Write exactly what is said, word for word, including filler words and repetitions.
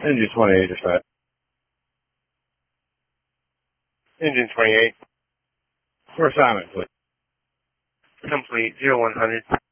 Engine twenty-eight, dispatch. Engine twenty-eight. For assignment, please. Complete. zero one hundred.